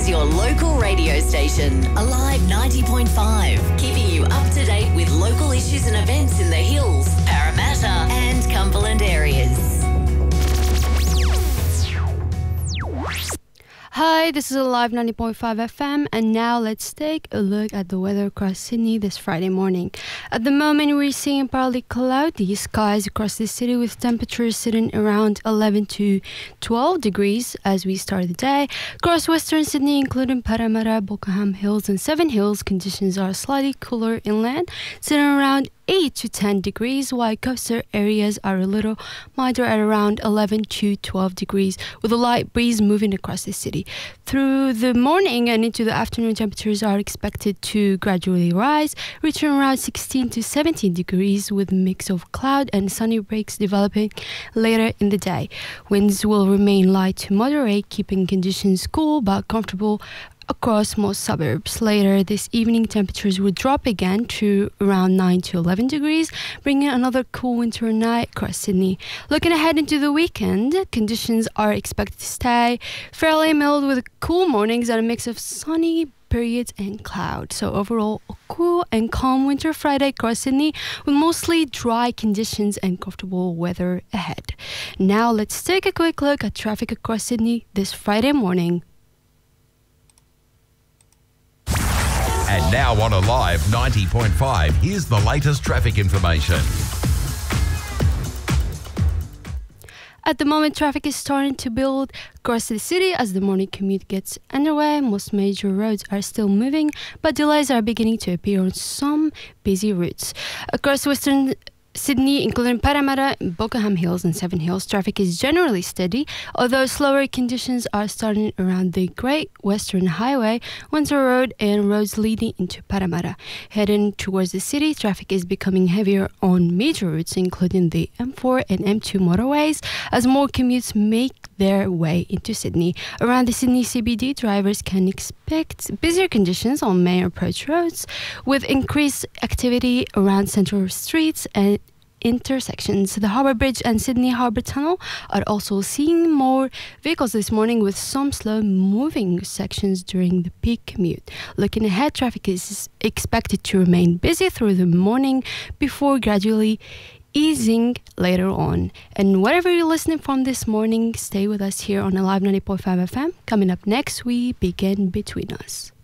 your local radio station, Alive 90.5, keeping you up to date with local issues and events in the Hills, Parramatta and Cumberland areas. Hi, this is Alive 90.5 FM, and now let's take a look at the weather across Sydney this Friday morning. At the moment, we're seeing partly cloudy skies across the city with temperatures sitting around 11 to 12 degrees as we start the day. Across Western Sydney, including Parramatta, Bockham Hills and Seven Hills, conditions are slightly cooler inland, sitting around 8 to 10 degrees, while coastal areas are a little milder at around 11 to 12 degrees, with a light breeze moving across the city. Through the morning and into the afternoon, temperatures are expected to gradually rise, reaching around 16 to 17 degrees, with a mix of cloud and sunny breaks developing later in the day. Winds will remain light to moderate, keeping conditions cool but comfortable across most suburbs. Later this evening, temperatures will drop again to around 9 to 11 degrees, bringing another cool winter night across Sydney. Looking ahead into the weekend, conditions are expected to stay fairly mild with cool mornings and a mix of sunny periods and clouds. So overall, a cool and calm winter Friday across Sydney with mostly dry conditions and comfortable weather ahead. Now let's take a quick look at traffic across Sydney this Friday morning. And now on Alive 90.5, here's the latest traffic information. At the moment, traffic is starting to build across the city as the morning commute gets underway. Most major roads are still moving, but delays are beginning to appear on some busy routes. Across Western Sydney, including Parramatta, Bockham Hills and Seven Hills, traffic is generally steady, although slower conditions are starting around the Great Western Highway, Windsor Road and roads leading into Parramatta. Heading towards the city, traffic is becoming heavier on major routes, including the M4 and M2 motorways, as more commutes make their way into Sydney. Around the Sydney CBD, drivers can expect busier conditions on main approach roads, with increased activity around central streets and intersections. The Harbour Bridge and Sydney Harbour Tunnel are also seeing more vehicles this morning, with some slow-moving sections during the peak commute. Looking ahead, traffic is expected to remain busy through the morning before gradually easing later on. And whatever you're listening from this morning, stay with us here on Alive 90.5 FM. Coming up next, we begin Between Us.